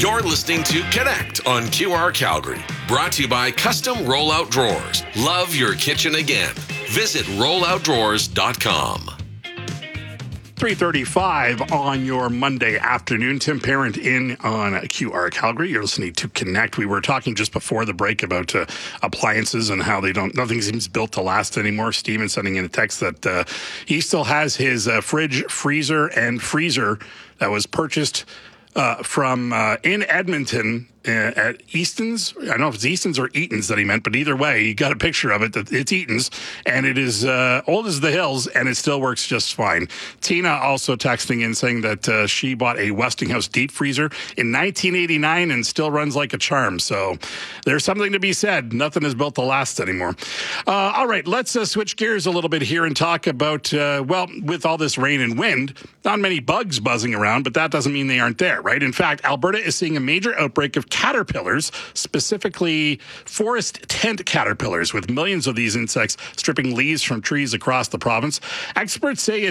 You're listening to Connect on QR Calgary. Brought to you by Custom Rollout Drawers. Love your kitchen again. Visit rolloutdrawers.com. 3:35 on your Monday afternoon. Tim Parent in on QR Calgary. You're listening to Connect. We were talking just before the break about appliances and how nothing seems built to last anymore. Steven sending in a text that he still has his fridge, freezer, and freezer that was purchased from in Edmonton at Easton's. I don't know if it's Easton's or Eaton's that he meant, but either way, he got a picture of it. That it's Eaton's, and it is old as the hills, and it still works just fine. Tina also texting in saying that she bought a Westinghouse deep freezer in 1989 and still runs like a charm. So there's something to be said. Nothing is built to last anymore. All right, let's switch gears a little bit here and talk about, with all this rain and wind, not many bugs buzzing around, but that doesn't mean they aren't there, right? In fact, Alberta is seeing a major outbreak of caterpillars, specifically forest tent caterpillars, with millions of these insects stripping leaves from trees across the province. Experts say